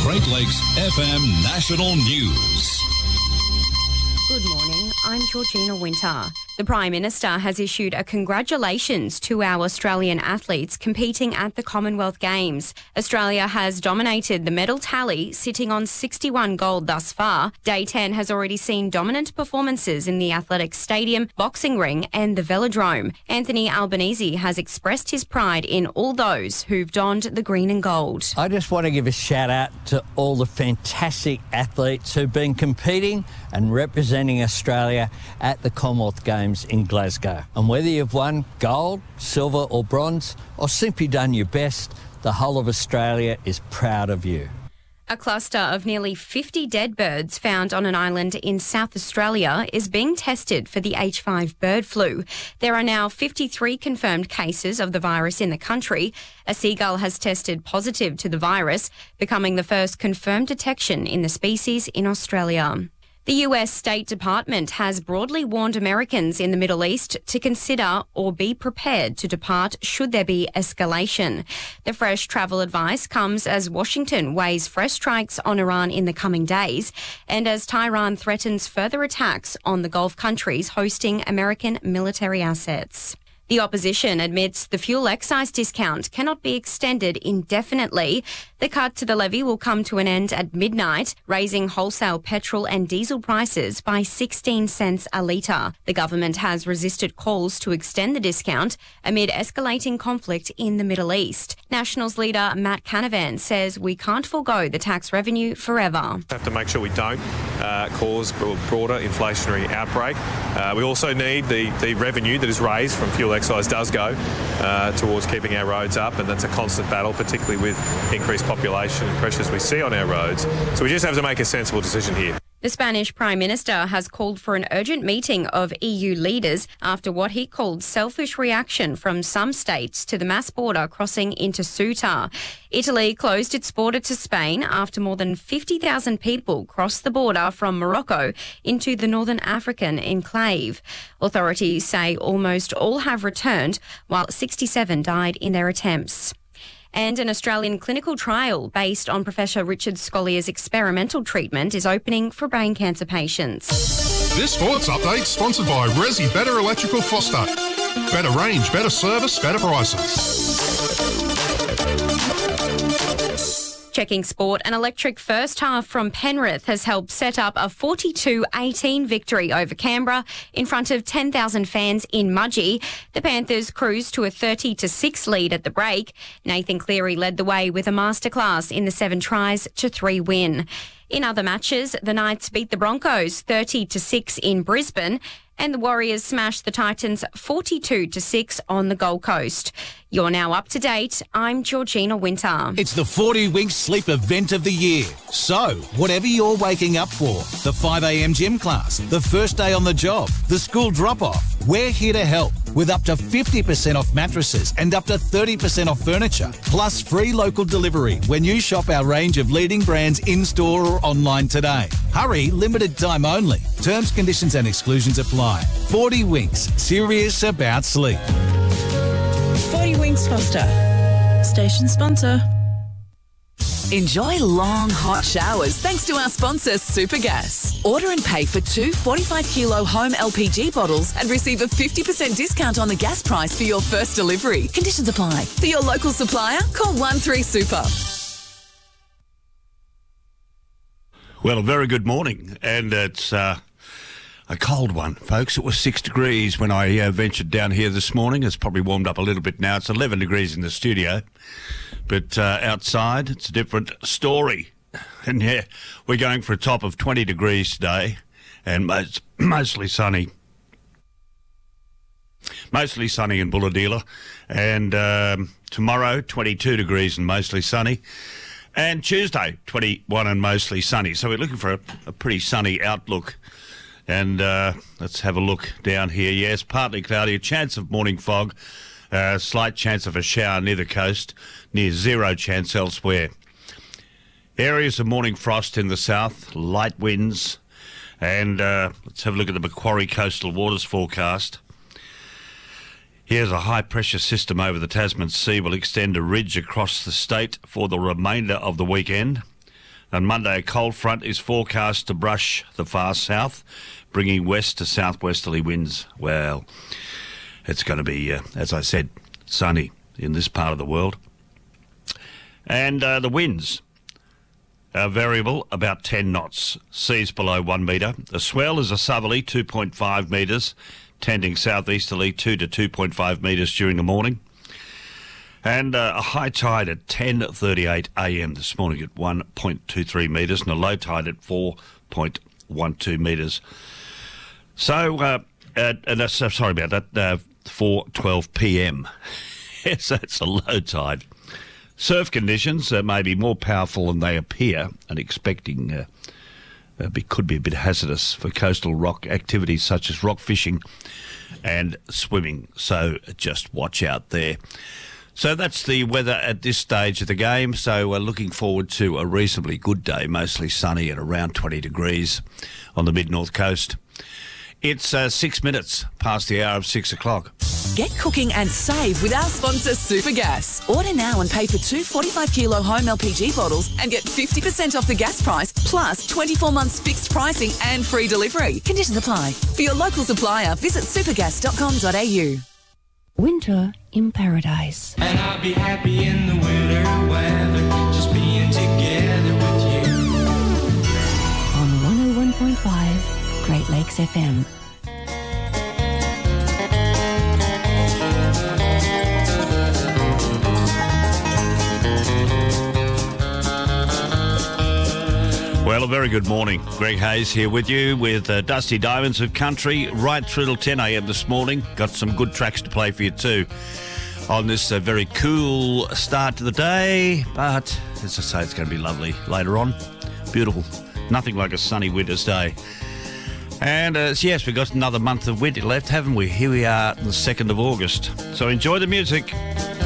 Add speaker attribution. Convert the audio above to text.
Speaker 1: Great Lakes FM National News.
Speaker 2: Good morning, I'm Georgina Winter. The Prime Minister has issued a congratulations to our Australian athletes competing at the Commonwealth Games. Australia has dominated the medal tally, sitting on 61 gold thus far. Day 10 has already seen dominant performances in the athletics stadium, boxing ring and the velodrome. Anthony Albanese has expressed his pride in all those who've donned the green and gold.
Speaker 3: I just want to give a shout out to all the fantastic athletes who've been competing and representing Australia at the Commonwealth Games in Glasgow. And whether you've won gold, silver or bronze, or simply done your best, the whole of Australia is proud of you.
Speaker 2: A cluster of nearly 50 dead birds found on an island in South Australia is being tested for the H5 bird flu. There are now 53 confirmed cases of the virus in the country. A seagull has tested positive to the virus, becoming the first confirmed detection in the species in Australia. The US State Department has broadly warned Americans in the Middle East to consider or be prepared to depart should there be escalation. The fresh travel advice comes as Washington weighs fresh strikes on Iran in the coming days and as Tehran threatens further attacks on the Gulf countries hosting American military assets. The opposition admits the fuel excise discount cannot be extended indefinitely. The cut to the levy will come to an end at midnight, raising wholesale petrol and diesel prices by 16 cents a litre. The government has resisted calls to extend the discount amid escalating conflict in the Middle East. Nationals leader Matt Canavan says we can't forego the tax revenue forever.
Speaker 4: We have to make sure we don't cause a broader inflationary outbreak. We also need the revenue that is raised from fuel excise does go towards keeping our roads up, and that's a constant battle, particularly with increased population and pressures we see on our roads. So we just have to make a sensible decision here.
Speaker 2: The Spanish Prime Minister has called for an urgent meeting of EU leaders after what he called selfish reaction from some states to the mass border crossing into Ceuta. Italy closed its border to Spain after more than 50,000 people crossed the border from Morocco into the Northern African enclave. Authorities say almost all have returned, while 67 died in their attempts. And an Australian clinical trial based on Professor Richard Scollier's experimental treatment is opening for brain cancer patients.
Speaker 5: This sports update sponsored by Resi Better Electrical Foster. Better range, better service, better prices.
Speaker 2: Checking sport, an electric first half from Penrith has helped set up a 42-18 victory over Canberra in front of 10,000 fans in Mudgee. The Panthers cruised to a 30-6 lead at the break. Nathan Cleary led the way with a masterclass in the 7 tries to 3 win. In other matches, the Knights beat the Broncos 30-6 in Brisbane, and the Warriors smashed the Titans 42-6 on the Gold Coast. You're now up to date. I'm Georgina Winter.
Speaker 6: It's the 40 Winks Sleep event of the year. So, whatever you're waking up for, the 5 a.m. gym class, the first day on the job, the school drop-off, we're here to help with up to 50% off mattresses and up to 30% off furniture, plus free local delivery when you shop our range of leading brands in-store or online today. Hurry, limited time only. Terms, conditions and exclusions apply. 40 Winks, serious about sleep.
Speaker 7: 40 Winks Foster, station sponsor.
Speaker 8: Enjoy long, hot showers thanks to our sponsor, Supergas. Order and pay for 2 45-kilo home LPG bottles and receive a 50% discount on the gas price for your first delivery. Conditions apply. For your local supplier, call 13-SUPER.
Speaker 9: Well, a very good morning, and it's a cold one, folks. It was 6 degrees when I ventured down here this morning. It's probably warmed up a little bit now. It's 11 degrees in the studio, but outside it's a different story. And yeah, we're going for a top of 20 degrees today, and mostly sunny. Mostly sunny in Bulahdelah, and tomorrow 22 degrees and mostly sunny. And Tuesday, 21 and mostly sunny. So we're looking for a pretty sunny outlook. And let's have a look down here. Yes, partly cloudy, a chance of morning fog, slight chance of a shower near the coast, near zero chance elsewhere. Areas of morning frost in the south, light winds. And let's have a look at the Macquarie Coastal Waters forecast. Here's a high-pressure system over the Tasman Sea will extend a ridge across the state for the remainder of the weekend. On Monday, a cold front is forecast to brush the far south, bringing west to southwesterly winds. Well, it's going to be, as I said, sunny in this part of the world. And the winds are variable, about 10 knots. Seas below 1 metre. The swell is a southerly, 2.5 metres, tending southeasterly, 2 to 2.5 metres during the morning. And a high tide at 10:38 a.m. this morning at 1.23 metres and a low tide at 4.12 metres. So, sorry about that, 4:12 p.m. Yes, that's a low tide. Surf conditions may be more powerful than they appear, and expecting could be a bit hazardous for coastal rock activities such as rock fishing and swimming. So just watch out there. So that's the weather at this stage of the game. So we're looking forward to a reasonably good day, mostly sunny at around 20 degrees on the mid-north coast. It's 6 minutes past the hour of 6 o'clock.
Speaker 8: Get cooking and save with our sponsor Supergas. Order now and pay for 2 45-kilo home LPG bottles and get 50% off the gas price, plus 24 months fixed pricing and free delivery. Conditions apply. For your local supplier, visit supergas.com.au.
Speaker 10: Winter in paradise.
Speaker 11: And I'll be happy in the winter weather, just being together with you.
Speaker 10: On 101.5 Great Lakes FM.
Speaker 9: Well, a very good morning. Greg Hayes here with you with Dusty Diamonds of Country right through till 10 a.m. this morning. Got some good tracks to play for you too on this very cool start to the day. But, as I say, it's going to be lovely later on. Beautiful. Nothing like a sunny winter's day. And, yes, we've got another month of winter left, haven't we? Here we are on the 2nd of August. So enjoy the music.